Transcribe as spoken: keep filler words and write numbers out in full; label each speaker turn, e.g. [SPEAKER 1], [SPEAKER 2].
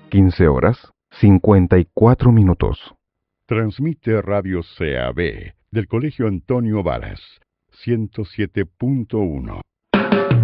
[SPEAKER 1] quince horas, cincuenta y cuatro minutos.
[SPEAKER 2] Transmite Radio C A B del Colegio Antonio Varas, ciento siete punto uno.